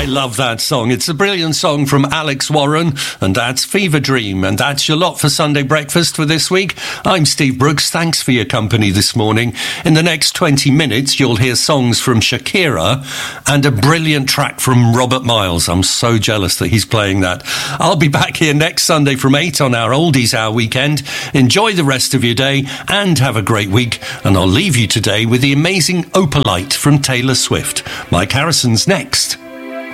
I love that song. It's a brilliant song from Alex Warren, and that's Fever Dream. And that's your lot for Sunday Breakfast for this week. I'm Steve Brooks. Thanks for your company this morning. In the next 20 minutes, you'll hear songs from Shakira and a brilliant track from Robert Miles. I'm so jealous that he's playing that. I'll be back here next Sunday from 8 on our Oldies Hour weekend. Enjoy the rest of your day and have a great week. And I'll leave you today with the amazing Opalite from Taylor Swift. Mike Harrison's next.